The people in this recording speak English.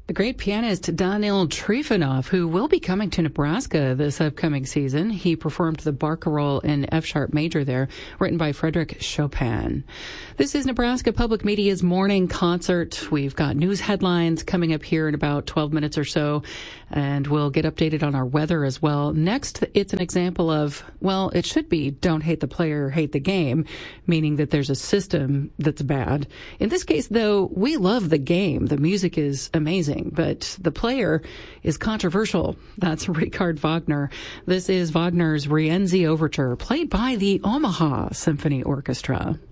The great pianist Daniil Trifonov, who will be coming to Nebraska this upcoming season. He performed the Barcarolle in F-sharp major there, written by Frederick Chopin. This is Nebraska Public Media's morning concert. We've got news headlines coming up here in about 12 minutes or so, and we'll get updated on our weather as well. Next, it's an example of, well, it should be don't hate the player, hate the game, meaning that there's a system that's bad. In this case, though, we love the game. The music is amazing, but the player is controversial. That's Richard Wagner. This is Wagner's Rienzi Overture, played by the Omaha Symphony Orchestra.